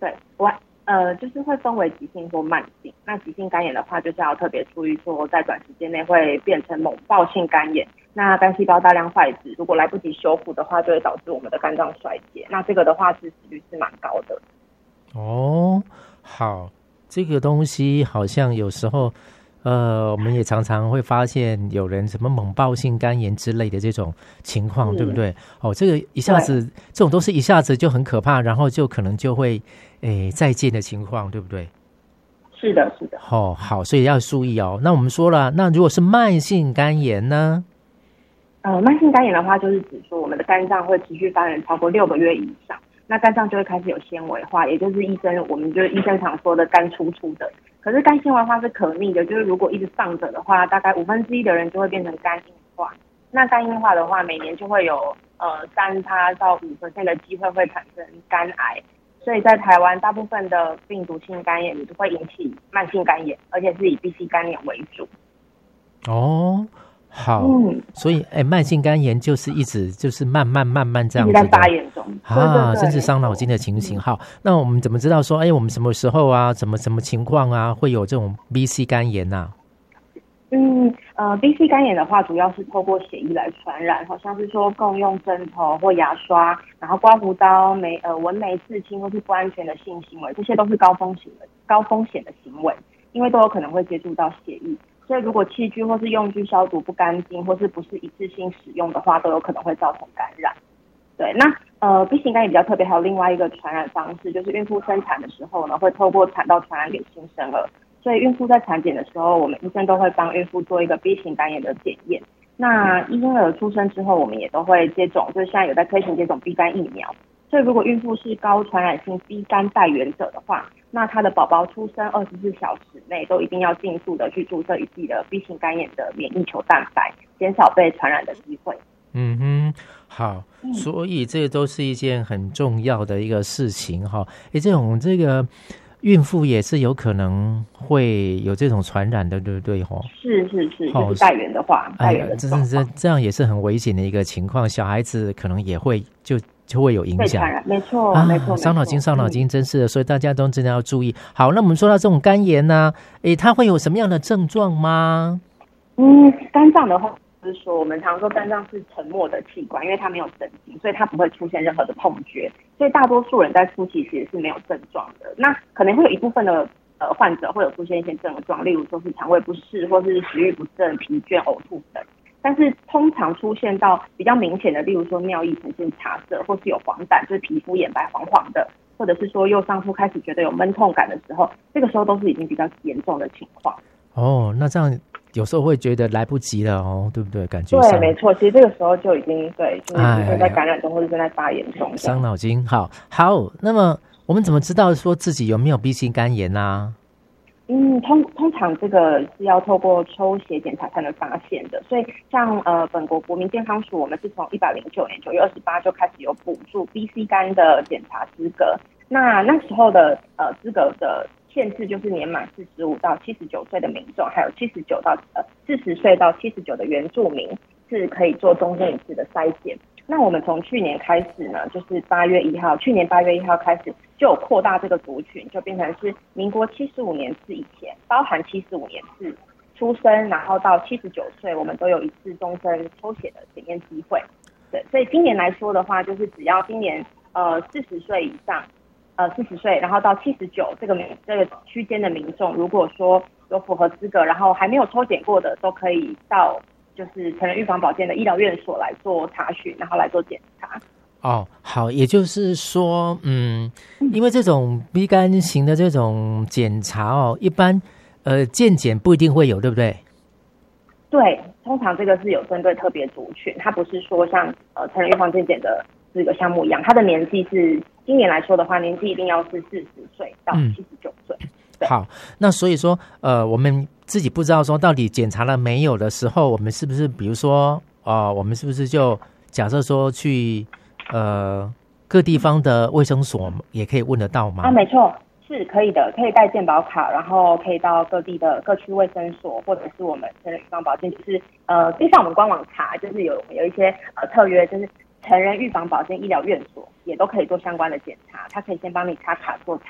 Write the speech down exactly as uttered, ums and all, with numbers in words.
对，我呃就是会分为急性或慢性。那急性肝炎的话，就是要特别注意说，在短时间内会变成猛爆性肝炎。那肝细胞大量坏死，如果来不及修复的话，就会导致我们的肝脏衰竭。那这个的话，致死率是蛮高的。 哦，好，这个东西好像有时候，呃，我们也常常会发现有人什么猛爆性肝炎之类的这种情况，对不对？哦，这个一下子，这种都是一下子就很可怕，然后就可能就会，诶，再见的情况，对不对？ 是的，是的。 哦，好，所以要注意哦。那我们说了，那如果是慢性肝炎呢？ 呃，慢性肝炎的话，就是指说我们的肝脏会持续发炎超过六个月以上，那肝脏就会开始有纤维化，也就是医生我们就是医生常说的肝粗粗的。可是肝纤维化是可逆的，就是如果一直放着的话，大概五分之一的人就会变成肝硬化。那肝硬化的话，每年就会有呃三趴到五 percent 的机会会产生肝癌。所以在台湾，大部分的病毒性肝炎都会引起慢性肝炎，而且是以 B C 肝炎为主。 哦。好，嗯，所以哎，慢性肝炎就是一直就是慢慢慢慢这样子的， 一直在发炎中啊，真是伤脑筋的情形。好，那我们怎么知道说，哎，我们什么时候啊，怎么什么情况啊，会有这种 B C 肝炎啊？ 嗯，呃 ，B C 肝炎的话，主要是透过血液来传染，好像是说共用针头或牙刷，然后刮胡刀、眉呃纹眉刺青或是不安全的性行为，这些都是高风险的高风险的行为，因为都有可能会接触到血液。所以如果器具或是用具消毒不干净，或是不是一次性使用的话，都有可能会造成感染。对，那呃 B 型肝炎比较特别，还有另外一个传染方式，就是孕妇生产的时候呢，会透过产道传染给新生儿。所以孕妇在产检的时候，我们医生都会帮孕妇做一个 B 型肝炎的检验。那婴儿出生之后，我们也都会接种，就是现在有在推行接种 B 肝疫苗。所以如果孕妇是高传染性 B 肝带原者的话，那她的宝宝出生二十四小时内都一定要尽速的去注射一剂的 B 型肝炎的免疫球蛋白，减少被传染的机会。 嗯哼，好，嗯、所以这都是一件很重要的一个事情哈。诶，这种这个孕妇也是有可能会有这种传染的，对不对？哈， 是是是，就是带源的话，带源的状况， 这这这样也是很危险的一个情况，小孩子可能也会就。就会有影响， 没错， 啊、 没错， 伤脑筋，伤脑筋，真是的，所以大家都真的要注意。好，那我们说到这种肝炎呢、啊，诶，它会有什么样的症状吗？ 嗯，肝脏的话，就是说我们常说肝脏是沉默的器官，因为它没有神经，所以它不会出现任何的痛觉，所以大多数人在初期其实是没有症状的。那可能会有一部分的呃患者会有出现一些症状，例如说是肠胃不适，或是食欲不振、疲倦、呕吐等。但是通常出现到比较明显的，例如说尿液呈现茶色，或是有黄疸，就是皮肤眼白黄黄的，或者是说右上腹开始觉得有闷痛感的时候，这个时候都是已经比较严重的情况。 哦，那这样有时候会觉得来不及了哦，对不对？感觉上对，没错，其实这个时候就已经对，就是正在感染中或者正在发炎中， 伤脑筋。好，好，那么我们怎么知道说自己有没有 B 型肝炎啊？ 嗯，通通常这个是要透过抽血检查才能发现的，所以像呃本国国民健康署，我们是从一百零九年九月二十八就开始有补助 B C 肝的检查资格。那那时候的呃资格的限制就是年满四十五到七十九岁的民众，还有七十九到呃四十岁到七十九的原住民是可以做终身一次的筛检。那我们从去年开始呢，就是八月一号，去年八月一号开始就有扩大这个族群，就变成是民国七十五年次以前，包含七十五年次出生，然后到七十九岁，我们都有一次终身抽血的检验机会。对，所以今年来说的话，就是只要今年呃四十岁以上，呃四十岁，然后到七十九这个民这个区间的民众，如果说有符合资格，然后还没有抽检过的，都可以到就是成人预防保健的医疗院所来做查询，然后来做检查。 哦，好，也就是说，嗯，因为这种 B 肝型的这种检查哦，一般呃健检不一定会有，对不对？ 对，通常这个是有针对特别族群，它不是说像呃成人预防健检的这个项目一样，它的年纪是今年来说的话，年纪一定要是四十岁到七十九岁。 嗯、好，那所以说，呃，我们自己不知道说到底检查了没有的时候，我们是不是比如说，呃，我们是不是就假设说去呃各地方的卫生所也可以问得到吗？ 啊，没错。是可以的，可以带健保卡，然后可以到各地的各区卫生所，或者是我们成人预防保健，就是呃，可以上我们官网查，就是有有一些呃特约，就是成人预防保健医疗院所也都可以做相关的检查，他可以先帮你插卡做查